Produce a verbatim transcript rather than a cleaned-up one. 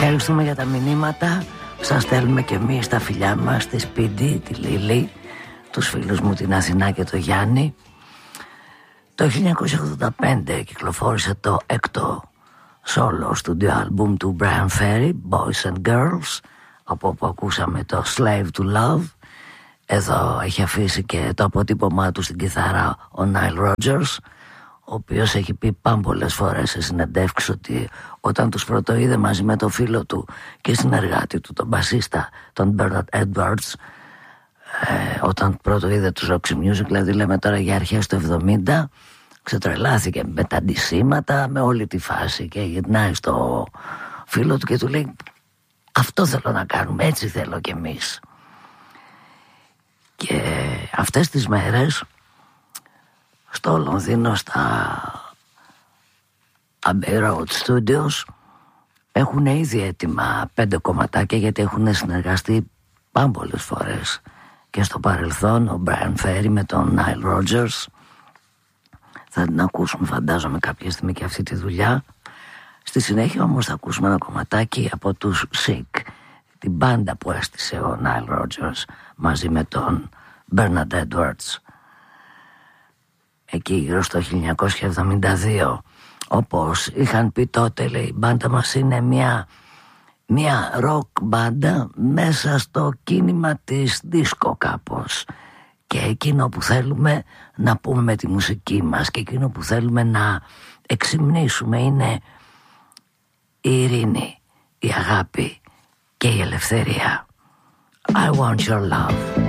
Ευχαριστούμε για τα μηνύματα. Σας στέλνουμε και εμείς τα φιλιά μας, τη Σπίντι, τη Λίλη, τους φίλους μου την Αθηνά και το Γιάννη. Το χίλια εννιακόσια ογδόντα πέντε κυκλοφόρησε το έκτο solo studio album του Bryan Ferry, Boys and Girls, από όπου ακούσαμε το Slave to Love. Εδώ έχει αφήσει και το αποτύπωμά του στην κιθάρα ο Nile Rodgers, ο οποίος έχει πει πάμπολες φορές σε συνεντεύξεις ότι όταν τους πρωτοείδε μαζί με το φίλο του και συνεργάτη του, τον μπασίστα, τον Bernard Edwards, ε, όταν πρωτοείδε τους Roxy Music, δηλαδή λέμε τώρα για αρχές του εβδομήντα, ξετρελάθηκε με τα αντισήματα, με όλη τη φάση, και γυρνάει στο φίλο του και του λέει αυτό θέλω να κάνουμε, έτσι θέλω κι εμείς. Και αυτές τις μέρες στο Λονδίνο, στα Abbey Road Studios, έχουν ήδη έτοιμα πέντε κομματάκια, γιατί έχουν συνεργαστεί πάμπολες φορές και στο παρελθόν ο Bryan Ferry με τον Nile Rodgers. Θα την ακούσουμε φαντάζομαι κάποια στιγμή και αυτή τη δουλειά. Στη συνέχεια όμως θα ακούσουμε ένα κομματάκι από τους Sick, την μπάντα που έστησε ο Nile Rodgers μαζί με τον Bernard Edwards εκεί γύρω στο χίλια εννιακόσια εβδομήντα δύο. Όπως είχαν πει τότε, λέει, η μπάντα μας είναι μια μια rock μπάντα μέσα στο κίνημα της δίσκο κάπως, και εκείνο που θέλουμε να πούμε με τη μουσική μας και εκείνο που θέλουμε να εξυμνήσουμε είναι η ειρήνη, η αγάπη και η ελευθερία. I want your love.